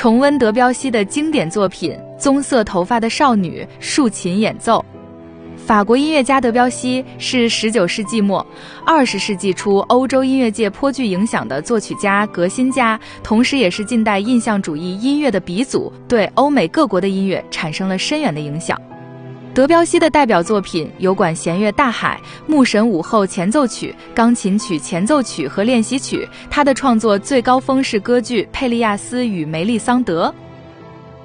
重温德彪西的经典作品《棕色头发的少女》竖琴演奏。法国音乐家德彪西是19世纪末、20世纪初欧洲音乐界颇具影响的作曲家、革新家，同时也是近代印象主义音乐的鼻祖，对欧美各国的音乐产生了深远的影响。德彪西的代表作品有管弦乐大海、牧神午后前奏曲、钢琴曲前奏曲和练习曲，他的创作最高峰是歌剧《佩利亚斯与梅利桑德》。